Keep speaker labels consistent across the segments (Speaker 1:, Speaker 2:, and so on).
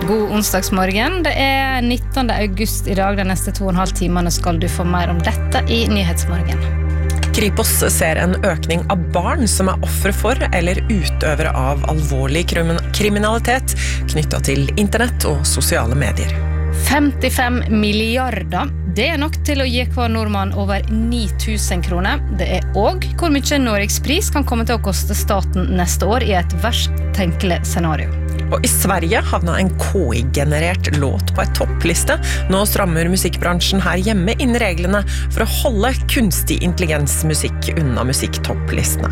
Speaker 1: God onsdagsmorgen, det 19. august I dag. De neste 2,5 timene skal du få mer om dette I Nyhetsmorgen.
Speaker 2: Kripos ser en økning av barn som ofre for eller utøvere av alvorlig kriminalitet knyttet til internett og sosiale medier.
Speaker 1: 55 milliarder, det nok til å gi hver nordmann over 9 000 kroner. Det også hvor mye Norgespris kan komme til å koste staten neste år I et verst tenkelig scenario.
Speaker 2: Og I Sverige havna en KI-generert låt på et toppliste. Nå strammer musikkbransjen her hjemme inn reglene for å holde kunstig intelligensmusikk unna musikktopplistene.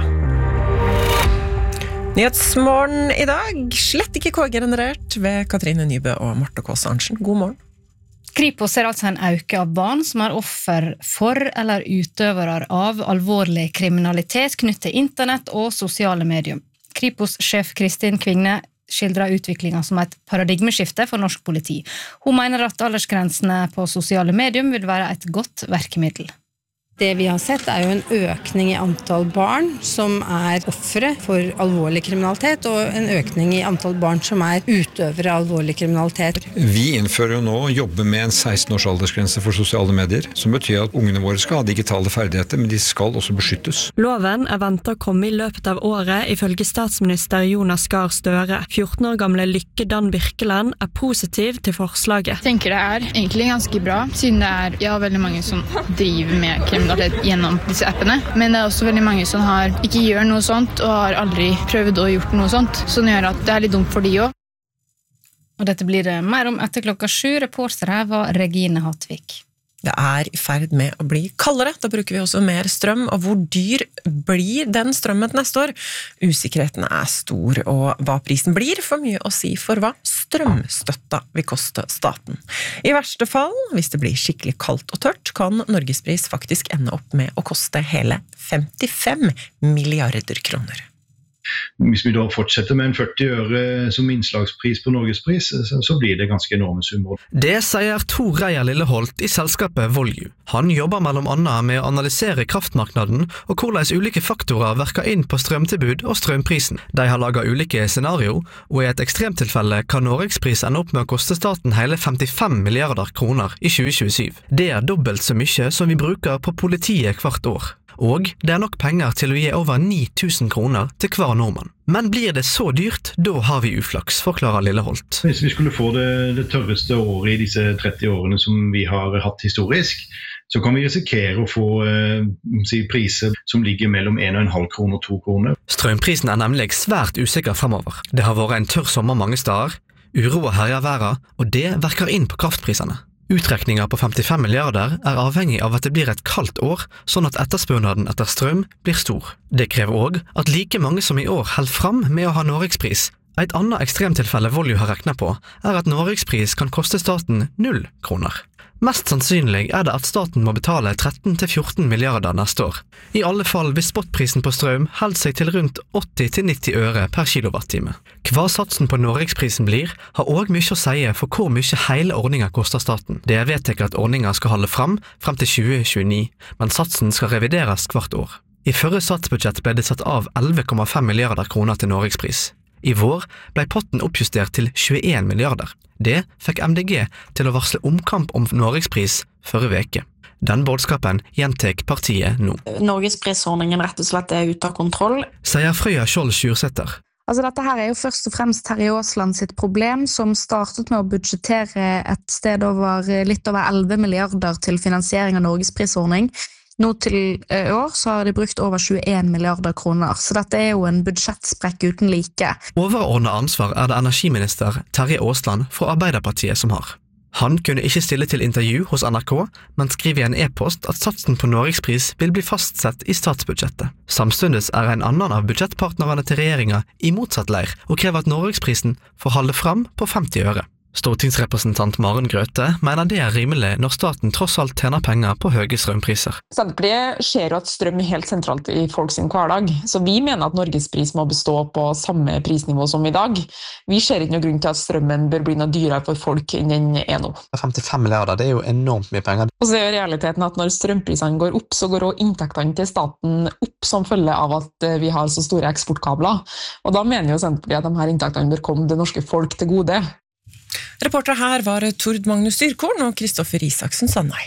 Speaker 2: Nyhetsmorgen I dag, slett ikke KI-generert ved Katrine Nybø og Marte Kås Arntzen. God morgen.
Speaker 1: Kripos ser altså en øke av barn som offer for eller utøvere av alvorlig kriminalitet knyttet til internett og sosiale medier. Kripos-sjef Kristin Kvingne skildrer utviklingen som et paradigmeskifte for norsk politi. Hun mener at aldersgrensene på sosiale medier vil være et godt verkemiddel.
Speaker 3: Det vi har sett jo en økning I antall barn som offre for alvorlig kriminalitet, og en økning I antall barn som utøvere av alvorlig kriminalitet.
Speaker 4: Vi innfører jo nå å jobbe med en 16-års aldersgrense for sosiale medier, som betyr at ungene våre skal ha digitale ferdigheter, men de skal også beskyttes.
Speaker 5: Loven ventet å komme I løpet av året, ifølge statsminister Jonas Gahr Støre. 14 år gamle Lykke Dan Birkeland positiv til forslaget.
Speaker 6: Jeg tenker det egentlig ganske bra, siden det veldig mange som driver med kriminalitet gjennom disse appene, men det også veldig mange som ikke gjør noe sånt og har aldri prøvd å gjort noe sånt, som gjør at det litt dumt for de også.
Speaker 1: Og dette blir det mer om etter 7:00. Reporter her var Regine Hatvik.
Speaker 2: Det I ferd med å bli kaldere, da bruker vi også mer strøm, og hvor dyr blir den strømmen neste år? Usikkerheten stor, og hva prisen blir for mye å si for hva strømstøtta vil koste staten. I verste fall, hvis det blir skikkelig kaldt og tørt, kan Norgespris faktisk ende opp med å koste hele 55 milliarder kroner.
Speaker 7: Hvis vi da fortsetter med en 40 øre som innslagspris på Norgespris, så blir det ganske enorme summer.
Speaker 8: Det sier Tor Reier Lilleholt I selskapet Volue. Han jobber mellom annet med å analysere kraftmarknaden og hvordan ulike faktorer verker inn på strømtilbud og strømprisen. De har laget ulike scenario, og I et ekstremtilfelle kan Norgespris ende opp med å koste staten hele 55 milliarder kroner I 2027. Det dobbelt så mye som vi bruker på politiet hvert år. Og det nok penger til å gi over 9 000 kroner til hver nordmann. Men blir det så dyrt, da har vi uflaks, forklarer Lilleholt.
Speaker 7: Hvis vi skulle få det tørreste året I disse 30 årene som vi har hatt historisk, så kan vi risikere å få priser som ligger mellom 1,5 kroner og 2 kroner.
Speaker 8: Strømprisen nemlig svært usikker fremover. Det har vært en tørr sommer mange steder, uro og herjer været, og det verker inn på kraftprisene. Utrekninger på 55 milliarder avhengig av at det blir et kaldt år, sånn at etterspørnaden etter strøm blir stor. Det krever også at like mange som I år holder fram med å ha Norgespris. Et annet ekstremtilfelle Volue har regnet på at Norgespris kan koste staten 0 kroner. Mest sannsynlig det at staten må betale 13–14 milliarder neste år. I alle fall hvis spotprisen på strøm holder seg til rundt 80–90 øre per kilowattime. Hva satsen på Norgesprisen blir, har også mye å si for hvor mye hele ordningen koster staten. Det vedtatt at ordningen skal holde frem til 2029, men satsen skal revideres hvert år. I førre statsbudsjett ble det satt av 11,5 milliarder kroner til Norgespris. I vår ble potten oppjustert til 21 milliarder. Det fikk MDG til å varsle omkamp om Norgespris forrige veke. Den budskapen gjentek partiet nå.
Speaker 9: Norgesprisordningen rett og slett ute av kontroll,
Speaker 8: sier Frøya Skjold Sjursetter.
Speaker 10: Altså dette her jo først og fremst Terje Aasland sitt problem, som startet med å budsjettere et sted over litt over 11 milliarder til finansiering av Norgesprisordning. Nå til år så har de brukt over 21 milliarder kroner, så dette jo en budsjettsprekk uten like.
Speaker 8: Overordnet ansvar det energiminister Terje Aasland fra Arbeiderpartiet som har. Han kunne ikke stille til intervju hos NRK, men skriver I en e-post at satsen på Norgespris vil bli fastsett I statsbudsjettet. Samstundes en annen av budsjettpartnerne til regjeringen I motsatt leir, og krever at Norgesprisen får holde frem på 50 øre. Stortingsrepresentant Maren Grøthe mener det rimelig når staten tross alt tjener penger på høye strømpriser.
Speaker 9: Senterpartiet ser jo at strøm helt sentralt I folk sin hverdag, så vi mener at Norgespris må bestå på samme prisnivå som I dag. Vi ser ikke noen grunn til at strømmen bør bli noe dyrere for folk enn den nå.
Speaker 8: 55 milliarder, det jo enormt mye penger.
Speaker 9: Og så jo realiteten at når strømprisene går opp, så går også inntektene til staten opp som følge av at vi har så store eksportkabler. Og da mener jo Senterpartiet at de her inntektene bør komme det norske folk til gode.
Speaker 2: Reporter her var Tord Magnus Dyrkorn og Kristoffer Isaksen Sandøy.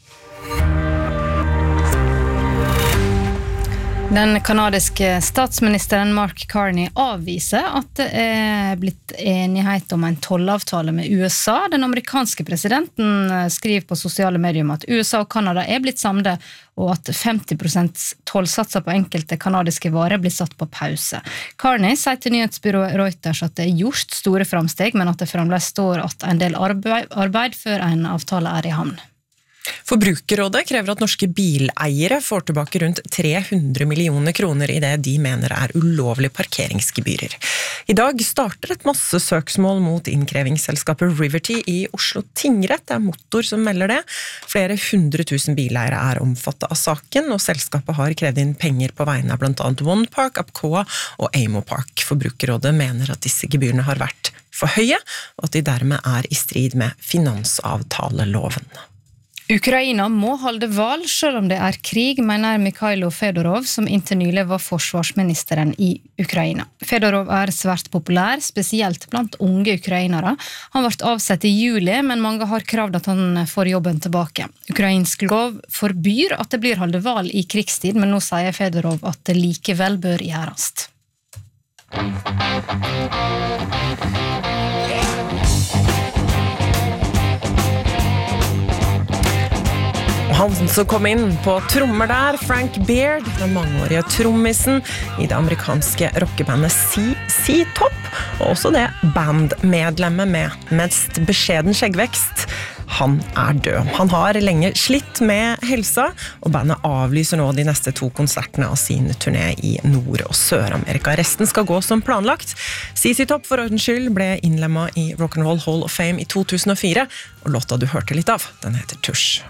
Speaker 1: Den kanadiske statsministeren Mark Carney avviser at det blitt enighet om en tollavtale med USA. Den amerikanske presidenten skriver på sosiale medier om at USA og Kanada blitt samde, og at 50% tollsatser på enkelte kanadiske varer blir satt på pause. Carney sier til nyhetsbyrået Reuters at det gjort store framsteg, men at det fremdeles står at en del arbeid før en avtale i havn.
Speaker 2: Forbrukerrådet krever at norske bileiere får tilbake rundt 300 millioner kroner i det de mener ulovlige parkeringsgebyrer. I dag starter et masse søksmål mot innkrevingsselskapet Riverty i Oslo tingrett. Det Motor som melder det. Flere 100 000 bileiere omfattet av saken, og selskapet har krevd inn penger på vegne av blant annet OnePark, Apcoa og Amo Park. Forbrukerrådet mener at disse gebyrene har vært for høye, og at de dermed i strid med finansavtaleloven.
Speaker 1: Ukraina må holde valg selv om det krig, mener Mikhailo Fedorov, som inntil nylig var forsvarsministeren i Ukraina. Fedorov svært populær, spesielt blant unge ukrainere. Han ble avsett i juli, men mange har kravd at han får jobben tilbake. Ukrainsk lov forbyr at det blir holdt valg i krigstid, men nå sier Fedorov at det likevel bør gjøres.
Speaker 2: Han som kom inn på trommer der, Frank Beard, den mangeårige trommisen i det amerikanske rockebandet C-Top, og også det bandmedlemmet med mest beskjeden skjeggvekst. Han død. Han har lenge slitt med helsa, og bandet avlyser nå de neste 2 konsertene av sin turné i Nord- og Sør-Amerika. Resten skal gå som planlagt. CC-Top for ordens skyld ble innlemmet i Rock'n'Roll Hall of Fame i 2004, og låta du hørte litt av, den heter Tush.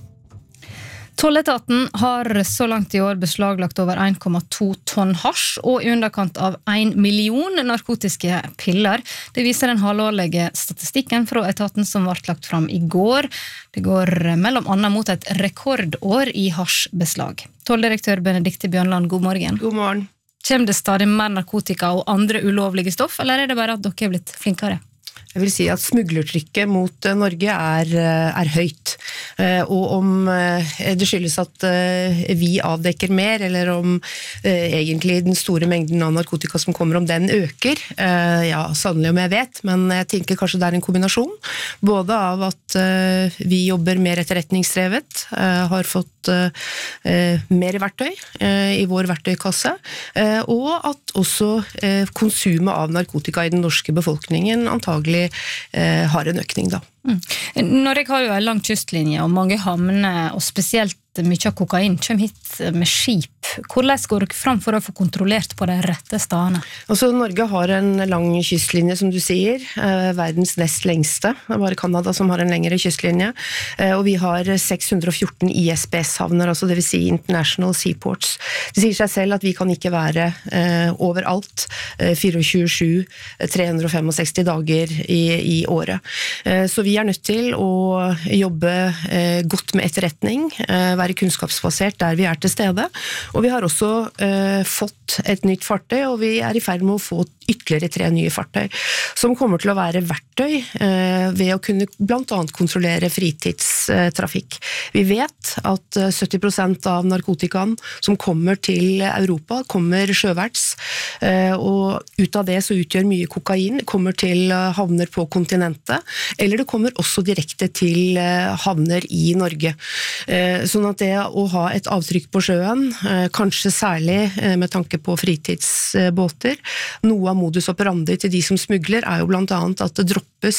Speaker 1: Tolletaten har så langt i år beslaglagt over 1,2 tonn hasj og i underkant av 1 million narkotiske piller. Det viser den halvårlige statistikken fra etaten som ble lagt fram i går. Det går mellom annet mot et rekordår i hasjbeslag. Tolldirektør Benedikte Bjørnland, god morgen.
Speaker 11: God morgen.
Speaker 1: Kommer det stadig mer narkotika og andre ulovlige stoff, eller det bare at dere blitt flinkere?
Speaker 11: Jeg vil si at smuglertrykket mot Norge høyt, og om det skyldes at vi avdekker mer, eller om egentlig den store mengden av narkotika som kommer, om den øker, ja, sannelig om jeg vet, men jeg tenker kanskje det en kombinasjon, både av at vi jobber mer etterretningsdrevet, har fått mer verktøy i vår verktøykasse, og at også konsumet av narkotika i den norske befolkningen antagelig har en økning da.
Speaker 1: Norge har jo en lang kystlinje og mange havner, og spesielt mye av kokain kommer hit med skip. Hvordan går dere fram for å få kontrollert på de rette stedene?
Speaker 11: Altså, Norge har en lang kystlinje, som du sier, verdens nest lengste. Det bare Kanada som har en lengre kystlinje, og vi har 614 ISBS-havner, altså det vil si International Seaports. Det sier seg selv at vi kan ikke være overalt 24/7, 365 dager i året. Så vi nødt til å jobbe godt med etterretning, være kunnskapsbasert der vi til stede, og vi har også fått et nytt fartøy, og vi i ferd med å få ytterligere 3 nye fartøy, som kommer til å være verktøy ved å kunne blant annet kontrollere fritidstrafikk. Vi vet at 70% av narkotikaen som kommer til Europa kommer sjøverts, og ut av det så utgjør mye kokain, kommer til havner på kontinentet, eller det kommer også direkte til havner i Norge. Sånn at det å ha et avtrykk på sjøen, kanskje særlig med tanke på fritidsbåter, noe av modus operandi til de som smugler jo blant annet at det droppes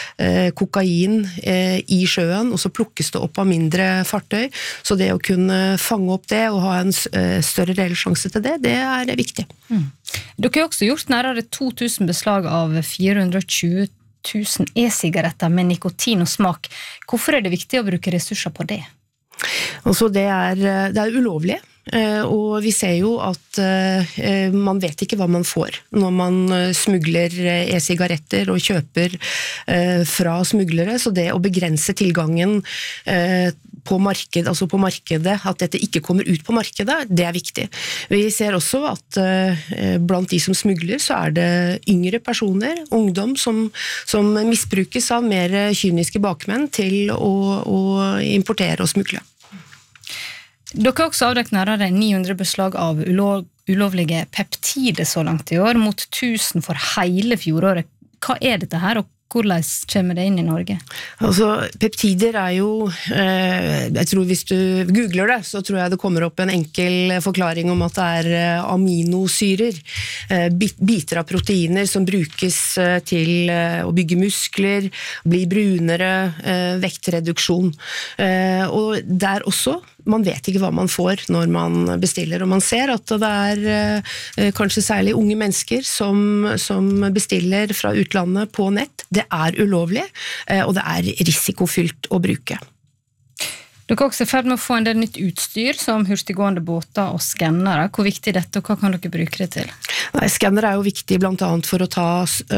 Speaker 11: kokain i sjøen, og så plukkes det opp av mindre fartøy, så det å kunne fange opp det og ha en større reell sjanse til det viktig.
Speaker 1: Dere har også gjort nærmere 2000 beslag av 420 000 e-sigaretter med nikotin og smak. Hvorfor det viktig å bruke ressurser på det?
Speaker 11: Altså det ulovlig, og vi ser jo at man vet ikke hva man får når man smugler e-sigaretter og kjøper fra smuglere, så det å begrense tilgangen på markedet, at dette ikke kommer ut på markedet, det viktig. Vi ser også at blant de som smugler, så det yngre personer, ungdom, som misbrukes av mer kyniske bakmenn til å importere og smugle.
Speaker 1: Dere har også avdekket nærmere 900 beslag av ulovlige peptider så langt I år, mot 1000 for hele fjoråret. Hva dette her, og hvordan kommer det inn I Norge?
Speaker 11: Altså, peptider jo, jeg tror hvis du googler det, så tror jeg det kommer opp en enkel forklaring om at det aminosyrer, biter av proteiner som brukes til å bygge muskler, bli brunere, vektreduksjon. Og det også, man vet ikke hva man får når man bestiller, og man ser at det kanskje særlig unge mennesker som bestiller fra utlandet på nett. Det ulovlig, og det risikofylt å bruke.
Speaker 1: Dere er også I ferd med å få en del nytt utstyr, som hurtiggående båter og skannere. Hvor viktig dette, og hva kan dere bruke det til?
Speaker 11: Skannere jo viktig blant annet for å ta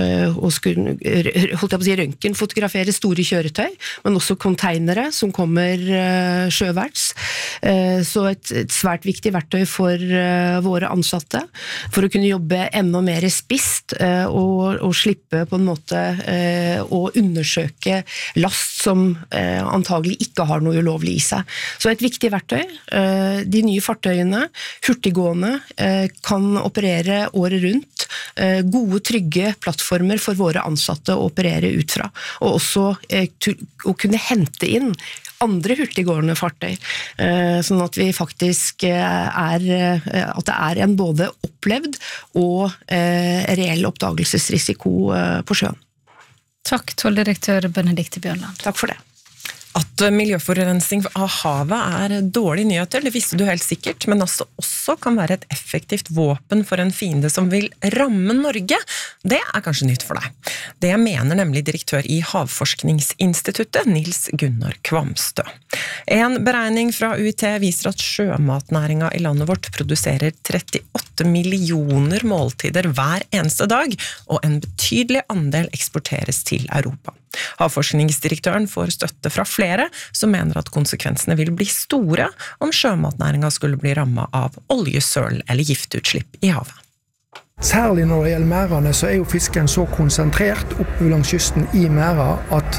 Speaker 11: røntgen, fotografere store kjøretøy, men også containere som kommer sjøverts. Så et svært viktig verktøy for våre ansatte, for å kunne jobbe enda mer spisst og slippe på en måte å undersøke last som antagelig ikke har noe ulovlig I seg. Så et viktig verktøy. De nye fartøyene, hurtiggående, kan operere året rundt. Gode, trygge plattformer for våre ansatte å operere ut fra. Og også å kunne hente inn andre hurtiggående fartøy, sånn at vi faktisk at det en både opplevd og reell oppdagelsesrisiko på sjøen.
Speaker 1: Takk, tolldirektør Benedikte Bjørnland.
Speaker 11: Takk for det.
Speaker 2: At miljøforurensning av havet dårlige nyheter, det visste du helt sikkert, men også kan være et effektivt våpen for en fiende som vil ramme Norge. Det kanskje nytt for deg. Det mener nemlig direktør I Havforskningsinstituttet, Nils Gunnar Kvamstø. En beregning fra UiT viser at sjømatnæringen I landet vårt produserer 38 millioner måltider hver eneste dag, og en betydelig andel eksporteres til Europa. Havforskningsdirektøren får støtte fra flere som mener at konsekvensene vil bli store om sjømatnæringen skulle bli rammet av oljesøl eller giftutslipp I havet.
Speaker 12: Særlig når det gjelder merdene, så jo fisken så konsentrert oppe langs kysten I merda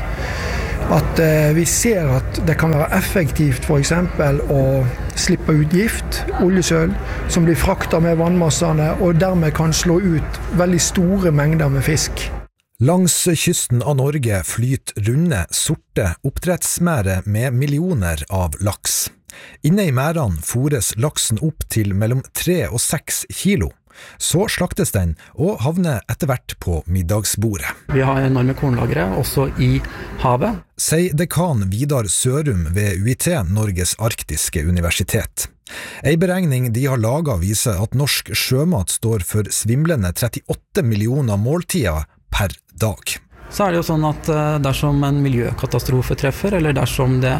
Speaker 12: at vi ser at det kan være effektivt for eksempel å slippe ut gift, oljesøl, som blir fraktet med vannmassene og dermed kan slå ut veldig store mengder med fisk.
Speaker 13: Langs kysten av Norge flyter runde, sorte oppdrettsmære med millioner av laks. Inne I mærene fôres laksen opp til mellom 3 og 6 kilo. Så slaktes den og havner etter hvert på middagsbordet.
Speaker 14: Vi har enorme kornlagre også I havet.
Speaker 13: Sier dekan Vidar Sørum ved UiT, Norges arktiske universitet. En beregning de har laget viser at norsk sjømat står for svimlende 38 millioner måltider per dag.
Speaker 14: Så det jo sånn at dersom en miljøkatastrofe treffer, eller dersom det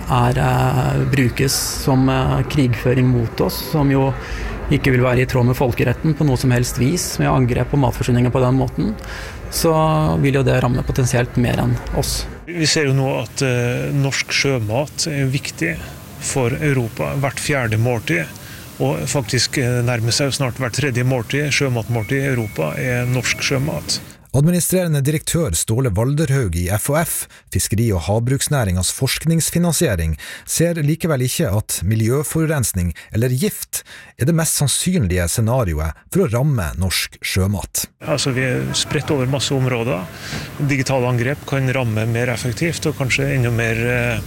Speaker 14: brukes som krigføring mot oss, som jo ikke vil være I tråd med folkeretten på noe som helst vis, med angrep på matforsyningen på den måten, så vil jo det ramme potensielt mer enn oss.
Speaker 15: Vi ser jo nå at norsk sjømat viktig for Europa, hvert 4. måltid, og faktisk nærmer seg jo snart hvert 3. måltid, sjømatmåltid I Europa norsk sjømat.
Speaker 13: Administrerende direktør Ståle Valderhaug I FHF, Fiskeri- og havbruksnæringens forskningsfinansiering, ser likevel ikke at miljøforurensning eller gift det mest sannsynlige scenarioet for å ramme norsk sjømat.
Speaker 15: Altså vi spredt over masse områder. Digitale angrep kan ramme mer effektivt og kanskje enda mer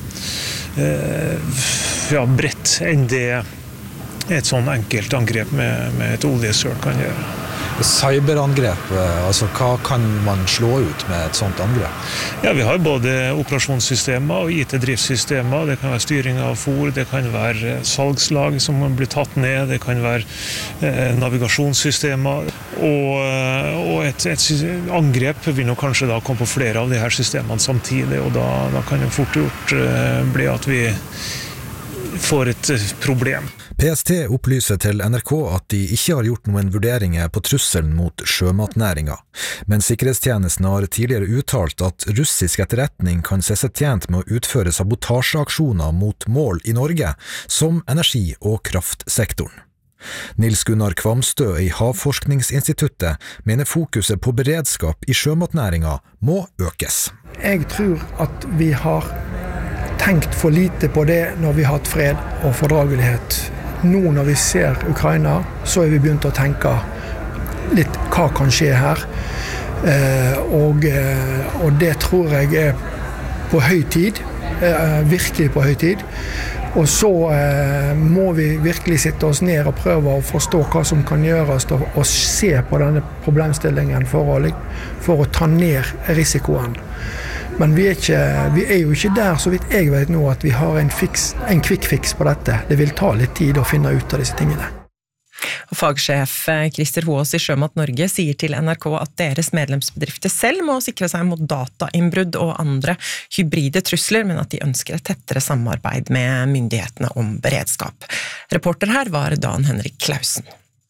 Speaker 15: bredt enn det et sånn enkelt angrep med et oljesøl kan gjøre.
Speaker 13: Cyberangrep, altså hva kan man slå ut med et sånt angrep?
Speaker 15: Ja, vi har både operasjonssystemer og IT-driftssystemer, det kan være styring av fôr, det kan være salgslag som blir tatt ned, det kan være navigasjonssystemer, og et angrep vil nok kanskje da komme på flere av de her systemene samtidig, og da kan det fort gjort bli at vi får et problem.
Speaker 13: PST opplyser til NRK at de ikke har gjort noen vurderinger på trusselen mot sjømatnæringa, men sikkerhetstjenesten har tidligere uttalt at russisk etterretning kan se seg tjent med å utføre sabotasjeaksjoner mot mål i Norge, som energi- og kraftsektoren. Nils Gunnar Kvamstø i Havforskningsinstituttet mener fokuset på beredskap i sjømatnæringa må økes.
Speaker 12: Jeg tror at vi har tenkt for lite på det når vi har hatt fred og fordragelighet. Nå når vi ser Ukraina, så vi begynt å tenke litt hva kan skje her. Og det tror jeg på høy tid, virkelig på høy tid. Og så må vi virkelig sitte oss ned og prøve å forstå hva som kan gjøres og se på denne problemstillingen for å ta ned risikoen. Men vi er jo ikke der, så vidt jeg vet nå, at vi har en quick fix på dette. Det vil ta litt tid å finne ut av disse tingene.
Speaker 2: Fagsjef Christer Hoås i Sjømat Norge sier til NRK at deres medlemsbedrifter selv må sikre seg mot datainnbrudd og andre hybride trusler, men at de ønsker et tettere samarbeid med myndighetene om beredskap. Reporter her var Dan Henrik Klausen.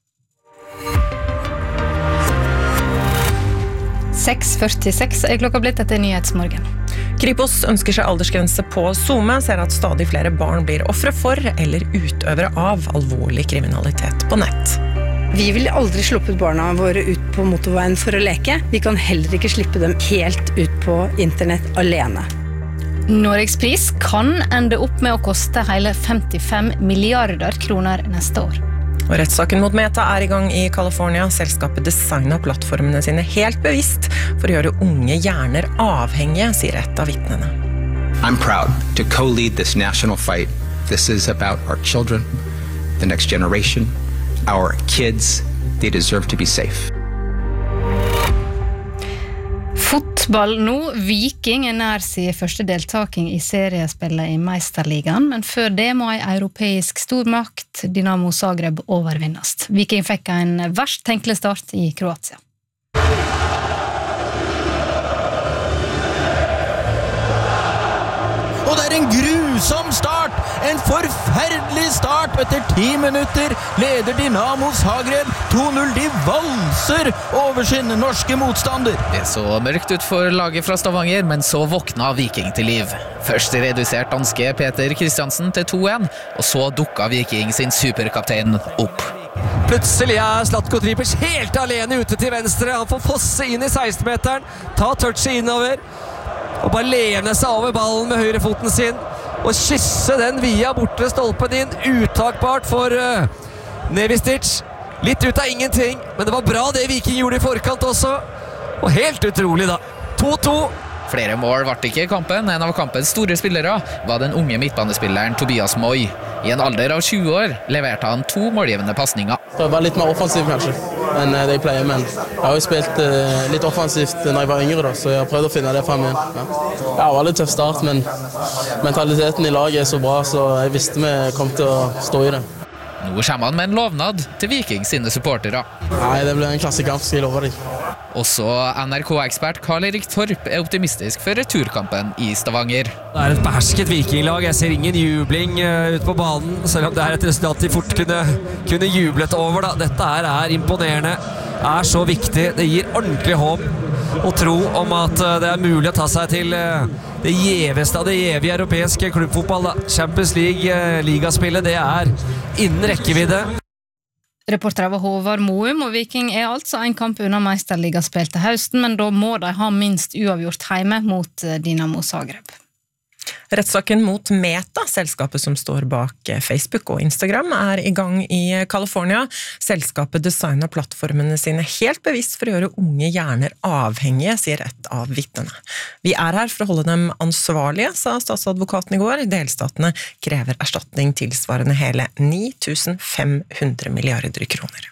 Speaker 1: 6:46 klokka blitt etter Nyhetsmorgen.
Speaker 2: Kripos ønsker seg aldersgrense på SoMe, ser at stadig flere barn blir ofre for eller utøvere av alvorlig kriminalitet på nett.
Speaker 3: Vi vil aldri sluppet barna våre ut på motorveien for å leke. Vi kan heller ikke slippe dem helt ut på internett alene.
Speaker 1: Norgespris kan ende opp med å koste hele 55 milliarder kroner neste år.
Speaker 2: Og rettssaken mot Meta i gang i California. Selskapet designet plattformene sine helt bevisst for å gjøre unge hjerner avhengige, sier et av vittnene.
Speaker 16: I'm proud to co-lead this national fight. This is about our children, the next generation, our kids. They deserve to be safe.
Speaker 1: Fotball nå. Viking nær sin første deltaking i seriespillet i Meisterligaen, men før det må en europeisk stormakt, Dinamo Zagreb, overvinnes. Viking fikk en verst tenkelig start i Kroatia.
Speaker 17: Og det en grusom start, en forferdelig start. Etter 10 minutter leder Dinamo Zagreb 2-0. De valser over sin norske motstander.
Speaker 18: Det så mørkt ut for laget fra Stavanger, men så våkna Viking til liv. Først redusert danske Peter Kristiansen til 2-1, og så dukka Viking sin superkaptein opp.
Speaker 19: Plutselig Zlatko Tripic helt alene ute til venstre. Han får fosse inn i 16-meteren, ta touchet innover, og bare lene seg over ballen med høyrefoten sin, og kysse den via bortre stolpen inn, uttakbart for Nevistic. Litt ut av ingenting, men det var bra det Viking gjorde i forkant også, og helt utrolig da. 2-2.
Speaker 18: Flere mål var ikke i kampen. En av kampens store spillere var den unge midtbanespilleren Tobias Moy. I en alder av 20 år leverte han 2 målgivende passninger.
Speaker 20: Det var litt mer offensivt kanskje, enn det jeg pleier, men jeg har jo spilt litt offensivt når jeg var yngre, da, så jeg har prøvd å finne det frem igjen. Ja, det var litt tøff start, men mentaliteten i laget så bra, så jeg visste vi kom til å stå i det.
Speaker 18: Nå kommer han med en lovnad til Viking sine supportere.
Speaker 20: Nei, det blir en klassekamp, skal jeg love deg.
Speaker 18: Også NRK-ekspert Karl-Erik Torp optimistisk for returkampen i Stavanger.
Speaker 19: Det et behersket vikinglag. Jeg ser ingen jubling ut på banen, selv om det et resultat de fort kunne jublet over. Da. Dette imponerende, så viktig. Det gir ordentlig håp og tro om at det mulig å ta seg til det gjeveste av det gjevige europeiske klubbfotball. Da. Champions League, ligaspillet, det innen rekkevidde.
Speaker 1: Reportere var Håvard Moum, og Viking altså en kamp unna Meisterligaspill til høsten, men da må de ha minst uavgjort hjemme mot Dinamo Zagreb.
Speaker 2: Rettssaken mot Meta, selskapet som står bak Facebook og Instagram, i gang i California. Selskapet designet plattformene sine helt bevisst for å gjøre unge hjerner avhengige, sier et av vittnene. Vi her for å holde dem ansvarlige, sa statsadvokaten i går. Delstatene krever erstatning tilsvarende hele 9.500 milliarder kroner.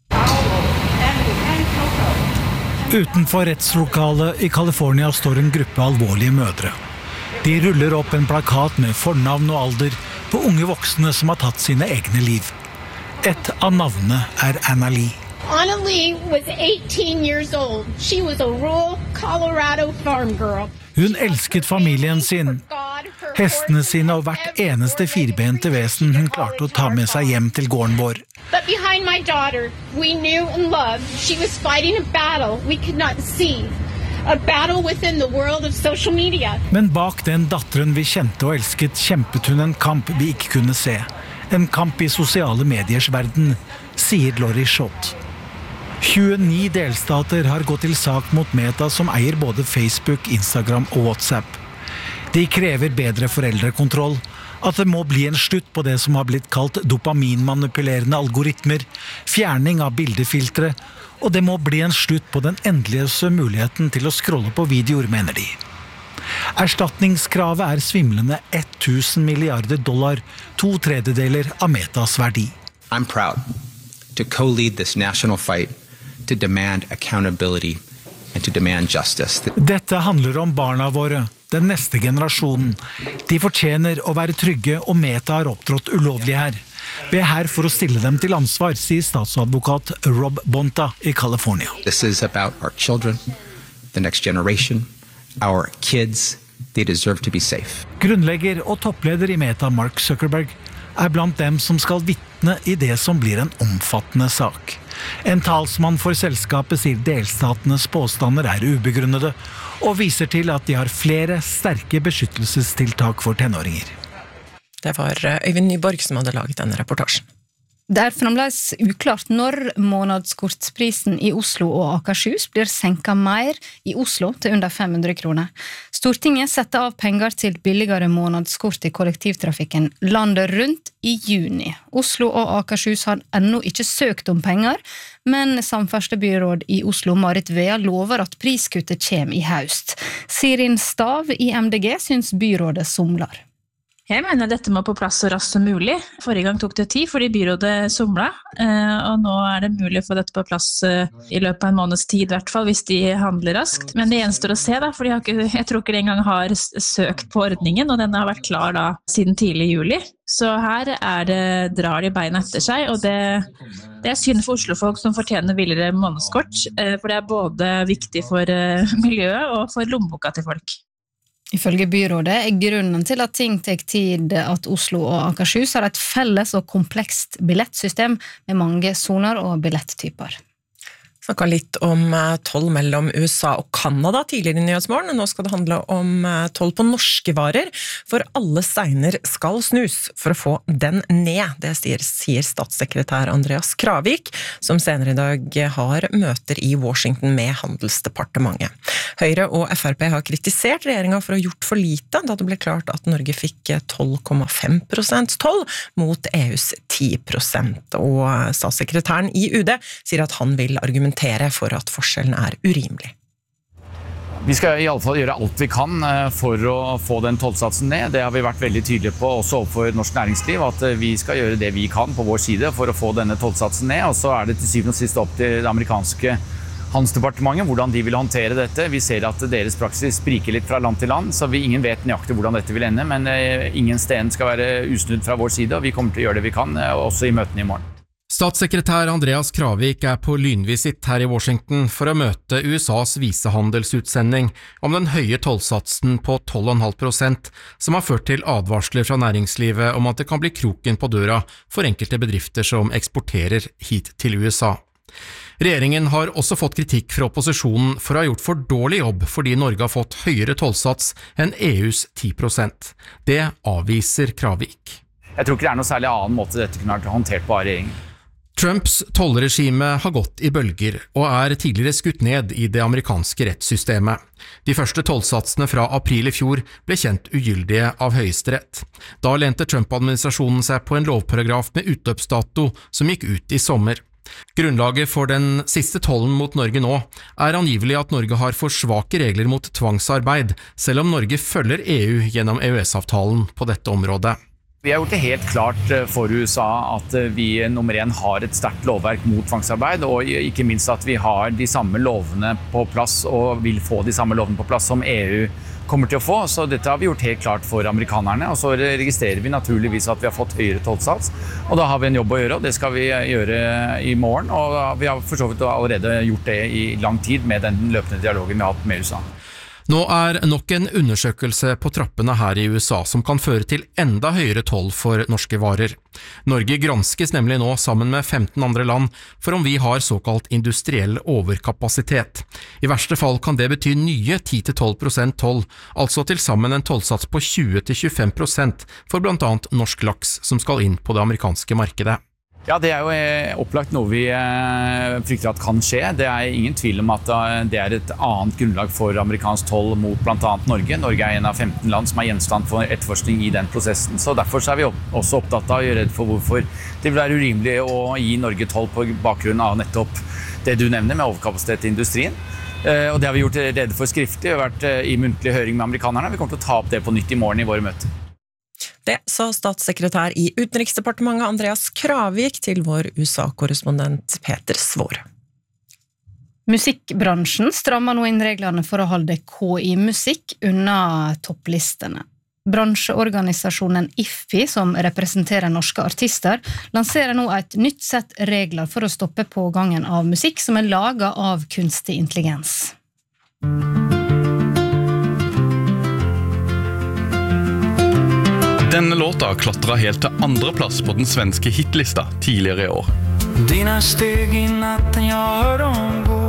Speaker 21: Utenfor rettslokalet i California står en gruppe alvorlige mødre. De ruller opp en plakat med fornavn og alder på unge voksne som har tatt sine egne liv. Et av navnene Anna Lee.
Speaker 22: Anna Lee was 18 years old. She was a rural Colorado farm girl.
Speaker 21: Hun elsket familien sin. hestene sine og hvert eneste firbente vesen hun klarte å ta med seg hjem til gården vår.
Speaker 22: But behind my daughter, we knew and loved she was fighting a battle we could not see. A battle within the world of social media.
Speaker 21: Men bak den datteren vi kjente og elsket, kjempet hun en kamp vi ikke kunne se. En kamp i sosiale mediers verden, sier Lori Schott. 29 delstater har gått til sak mot Meta, som eier både Facebook, Instagram og WhatsApp. De krever bedre foreldrekontroll, at det må bli en slutt på det som har blitt kalt dopaminmanipulerende algoritmer, fjerning av bildefiltre, og det må bli en slutt på den endeløse muligheten til å scrolle på videoer, mener de. Erstatningskravet er svimlende 1000 milliarder $, 2/3 av Metas verdi.
Speaker 16: I'm proud to co-lead this national fight to demand accountability and to demand justice.
Speaker 21: Dette handler om barna våre, den neste generasjonen. De fortjener å være trygge, og Meta har opptrådt ulovlig her. Vi er her for å stille dem til ansvar, sier statsadvokat Rob Bonta i California.
Speaker 16: This is about our children, the next generation, our kids. They deserve to be safe.
Speaker 21: Grunnlegger og toppleder i Meta, Mark Zuckerberg, er blant dem som skal vitne i det som blir en omfattende sak. En talsmann for selskapet sier delstatenes påstander er ubegrunnede, og viser til at de har flere sterke beskyttelsestiltak for tenåringer.
Speaker 2: Det var Øyvind Nyborg som hadde laget denne reportasjen.
Speaker 1: Det er fremdeles uklart når månedskortprisen i Oslo og Akershus blir senket mer i Oslo til under 500 kroner. Stortinget setter av penger til billigere månedskort i kollektivtrafikken landet rundt i juni. Oslo og Akershus har ennå ikke søkt om penger, men samferdselsbyråd i Oslo, Marit Vea, lover at priskuttet kommer i høst. Sirin Stav i MDG syns byrådet somler.
Speaker 4: Jeg mener dette må på plass så raskt som mulig. Forrige gang tok det tid fordi byrådet somlet, og nå er det mulig å få dette på plass i løpet av en måneds tid, i hvert fall hvis de handler raskt. Men det gjenstår å se, da, for jeg tror ikke de engang har søkt på ordningen, og den har vært klar da siden tidlig juli. Så her drar de beina etter seg, og det er synd for Oslo-folk som fortjener billigere månedskort, for det er både viktig for miljøet og for lommeboka til folk.
Speaker 1: Ifølge byrådet er grunnen til at ting tar tid at Oslo og Akershus har et felles og komplekst billettsystem med mange soner og billetttyper.
Speaker 2: Snakket litt om toll mellom USA og Kanada tidligere i Nyhetsmorgen. Nå skal det handle om toll på norske varer, for alle steiner skal snus for å få den ned. Det sier statssekretær Andreas Kravik, som senere i dag har møter i Washington med Handelsdepartementet. Høyre og FrP har kritisert regjeringen for å ha gjort for lite, da det ble klart at Norge fikk 12,5% toll mot EUs 10%. Og statssekretæren i UD sier at han vil argumentere for at forskjellen er urimelig.
Speaker 5: Vi skal i alle fall gjøre alt vi kan for å få den tollsatsen ned. Det har vi vært veldig tydelige på også overfor norsk næringsliv, at vi skal gjøre det vi kan på vår side for å få denne tollsatsen ned. Og så er det til syvende og sist opp til det amerikanske handelsdepartementet hvordan de vil håndtere dette. Vi ser at deres praksis spriker litt fra land til land, så ingen vet nøyaktig hvordan dette vil ende, men ingen sten skal være usnudd fra vår side, og vi kommer til å gjøre det vi kan, også i møtene i morgen.
Speaker 23: Statssekretær Andreas Kravik er på lynvisitt her i Washington for å møte USAs visehandelsutsending om den høye tollsatsen på 12,5%, som har ført til advarsler fra næringslivet om at det kan bli kroken på døra for enkelte bedrifter som eksporterer hit til USA. Regjeringen har også fått kritikk fra opposisjonen for å ha gjort for dårlig jobb fordi Norge har fått høyere tollsats enn EUs 10%. Det avviser Kravik.
Speaker 5: Jeg tror ikke det er noe særlig annen måte dette kunne vært håndtert på av regjeringen.
Speaker 23: Trumps tollregime har gått i bølger, og er tidligere skutt ned i det amerikanske rettssystemet. De første tollsatsene fra april i fjor ble kjent ugyldige av Høyesterett. Da lente Trump-administrasjonen seg på en lovparagraf med utløpsdato som gikk ut i sommer. Grunnlaget for den siste tollen mot Norge nå er angivelig at Norge har for svake regler mot tvangsarbeid, selv om Norge følger EU gjennom EØS-avtalen på dette området.
Speaker 5: Vi har gjort det helt klart for USA at vi nummer 1 har et sterkt lovverk mot tvangsarbeid, og ikke minst at vi har de samme lovene på plass og vil få de samme lovene på plass som EU kommer til å få. Så dette har vi gjort helt klart for amerikanerne, og så registrerer vi naturligvis at vi har fått høyere tollsats, og da har vi en jobb å gjøre, og det skal vi gjøre i morgen, og vi har for så vidt allerede gjort det i lang tid med den løpende dialogen vi har hatt med USA.
Speaker 23: Nå nok en undersøkelse på trappene her i USA som kan føre til enda høyere toll for norske varer. Norge granskes nemlig nå sammen med 15 andre land for om vi har såkalt industriell overkapasitet. I verste fall kan det bety nye 10-12% toll, altså til sammen en tollsats på 20-25% for blant annet norsk laks som skal inn på det amerikanske markedet.
Speaker 5: Ja, det jo opplagt noe vi frykter at kan skje. Det ingen tvil om at det et annet grunnlag for amerikansk toll mot blant annet Norge. Norge en av 15 land som gjenstand for etterforskning i den prosessen. Så derfor så vi også opptatt av å gjøre redd for hvorfor det vil være urimelig å gi Norge toll på bakgrunn av nettopp det du nevner med overkapasitet i industrien. Og det har vi gjort rede for skriftlig. Vi har vært i muntlig høring med amerikanerne. Vi kommer til å ta opp det på nytt i morgen i våre møter.
Speaker 2: Det sa statssekretær i Utenriksdepartementet Andreas Kravik til vår USA-korrespondent Peter Svår.
Speaker 1: Musikkbransjen strammer nå inn reglene for å holde KI-musikk unna topplistene. Bransjeorganisasjonen IFPI, som representerer norske artister, lanserer nå et nytt sett regler for å stoppe pågangen av musikk som laget av kunstig intelligens.
Speaker 6: Denne låta klatret helt til andreplass på den svenske hitlista tidligere i år.
Speaker 7: Dina steg i natten, jag hör dem gå.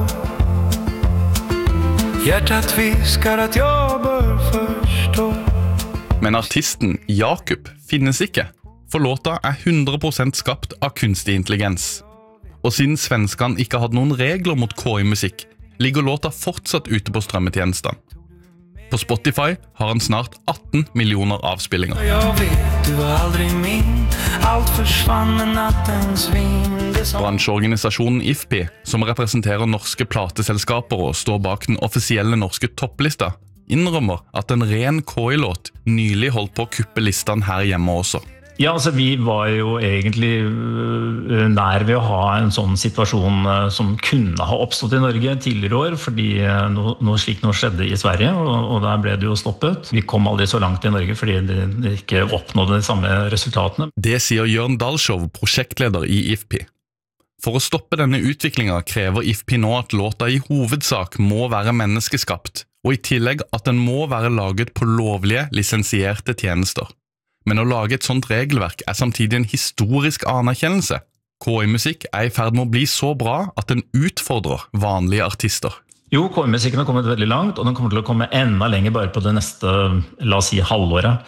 Speaker 7: Hjärtat viskar att jag bör förstå.
Speaker 6: Men artisten Jakob finnes ikke, for låta 100% skapt av kunstig intelligens. Og siden svenskene ikke hadde noen regler mot KI-musikk, ligger låta fortsatt ute på strømmetjenestene. På Spotify har han snart 18 millioner avspillinger. Bransjeorganisasjonen IFPI, som representerer norske plateselskaper og står bak den offisielle norske topplista, innrømmer at en ren KI-låt nylig holdt på å kuppe listene her hjemme også.
Speaker 10: Ja, altså vi var jo egentlig nær ved å ha en sånn situasjon som kunne ha oppstått i Norge tidligere år, fordi noe slikt skjedde i Sverige, og der ble det jo stoppet. Vi kom aldri så langt i Norge fordi det ikke oppnådde de samme resultatene.
Speaker 6: Det sier Jørn Dalshow, prosjektleder i IFPI. For å stoppe denne utviklingen krever IFPI nå at låta i hovedsak må være menneskeskapt, og i tillegg at den må være laget på lovlige, lisensierte tjenester. Men å lage et sånt regelverk samtidig en historisk anerkjennelse. KI-musikk i ferd med å bli så bra at den utfordrer vanlige artister.
Speaker 10: Jo, KI-musikken har kommet veldig langt, og den kommer til å komme enda lenger bare på det neste, la oss si, halvåret.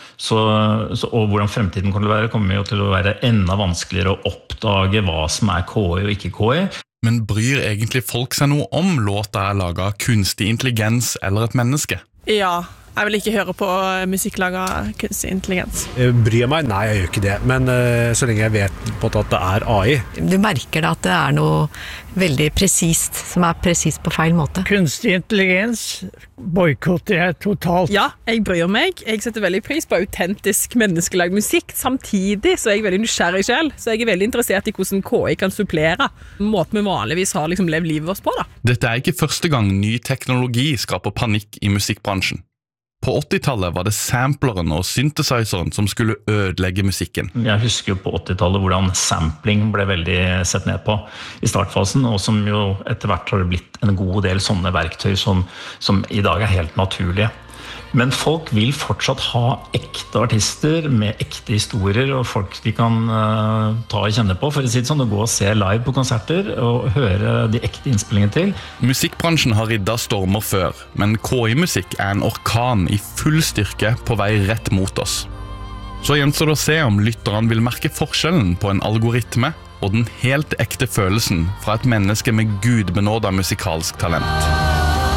Speaker 10: Og hvordan fremtiden kommer til å være, kommer jo til å være enda vanskeligere å oppdage hva som KI og ikke KI.
Speaker 6: Men bryr egentlig folk seg noe om låta laget av kunstig intelligens eller et menneske?
Speaker 24: Ja. Jeg vil ikke høre på musikk laget av kunstig intelligens.
Speaker 25: Bryr meg? Nei, jeg gjør ikke det. Men så lenge jeg vet på at det AI.
Speaker 26: Du merker da at det noe veldig presist, som presist på feil måte.
Speaker 27: Kunstig intelligens boykotter jeg totalt.
Speaker 24: Ja, jeg bryr meg. Jeg setter veldig pris på autentisk menneskelagd musikk. Samtidig så jeg veldig nysgjerrig selv, så jeg veldig interessert i hvordan KI kan supplere måten vi vanligvis har levd livet vårt på. Da.
Speaker 6: Dette ikke første gang ny teknologi skaper panikk i musikkbransjen. På 80-tallet var det sampleren og synthesizeren som skulle ødelegge musikken.
Speaker 10: Jeg husker jo på 80-tallet hvordan sampling ble veldig sett ned på i startfasen, og som jo etter hvert har blitt en god del sånne verktøy som i dag helt naturlige. Men folk vil fortsatt ha ekte artister med ekte historier, og folk de kan ta og kjenne på, for å si det sånn, å gå og se live på konserter og høre de ekte innspillingene til.
Speaker 6: Musikkbransjen har riddet stormer før, men KI-musikk en orkan i full styrke på vei rett mot oss. Så gjenstår det å se om lytterne vil merke forskjellen på en algoritme og den helt ekte følelsen fra et menneske med gudbenådet musikalsk talent.